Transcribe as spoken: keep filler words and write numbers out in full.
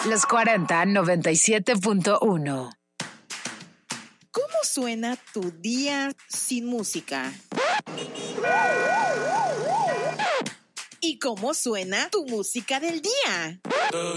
Los cuarenta, noventa y siete punto uno. ¿Cómo suena tu día sin música? ¿Y cómo suena tu música del día?